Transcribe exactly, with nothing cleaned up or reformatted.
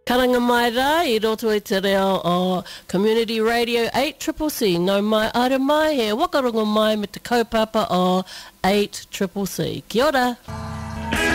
Karanga mai rā, i roto i te reo o Community Radio eight C C C. No mai ara mai, he wakarongo mai me te kaupapa o eight C C C. Kia ora.